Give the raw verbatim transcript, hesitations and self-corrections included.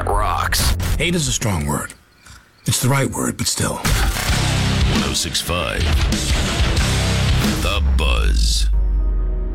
that rocks. Hate is a strong word. It's the right word, but still. one oh six point five